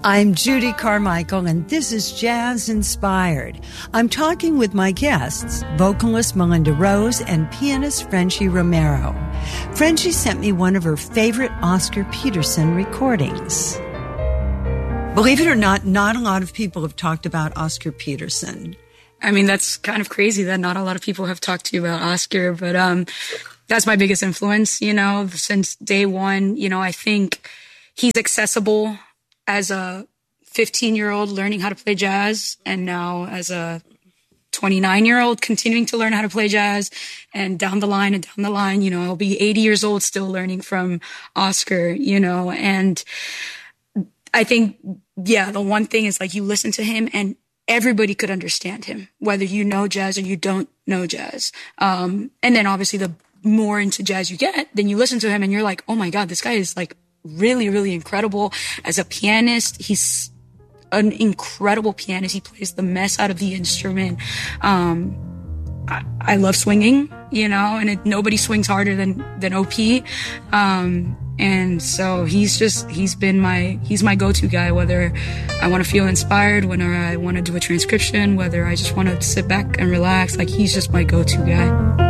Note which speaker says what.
Speaker 1: I'm Judy Carmichael, and this is Jazz Inspired. I'm talking with my guests, vocalist Melinda Rose and pianist Frenchie Romero. Frenchie sent me one of her favorite Oscar Peterson recordings. Believe it or not a lot of people have talked about Oscar Peterson.
Speaker 2: I mean, that's kind of crazy that not a lot of people have talked to you about Oscar, but that's my biggest influence, since day one. I think he's accessible as a 15-year-old learning how to play jazz, and now as a 29-year-old continuing to learn how to play jazz, and down the line, I'll be 80 years old still learning from Oscar, and I think, the one thing is you listen to him and everybody could understand him, whether you know jazz or you don't know jazz. And then obviously the more into jazz you get, then you listen to him and you're like, oh my God, this guy is really, really incredible. As a pianist, he's an incredible pianist. He plays the mess out of the instrument. I love swinging, and nobody swings harder than OP. And so he's my go-to guy, whether I want to feel inspired, whether I want to do a transcription, whether I just want to sit back and relax. He's just my go-to guy.